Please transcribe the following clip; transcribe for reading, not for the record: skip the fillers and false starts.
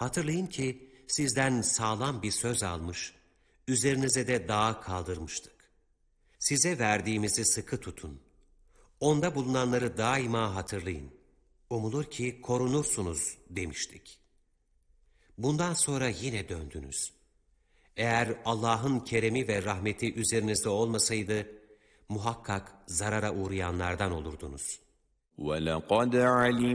Hatırlayın ki sizden sağlam bir söz almış, üzerinize de dağı kaldırmıştık. Size verdiğimizi sıkı tutun. Onda bulunanları daima hatırlayın. Umulur ki korunursunuz demiştik. Bundan sonra yine döndünüz. Eğer Allah'ın keremi ve rahmeti üzerinizde olmasaydı, muhakkak zarara uğrayanlardan olurdunuz. وَلَقَدْ عَلِمْتُمُ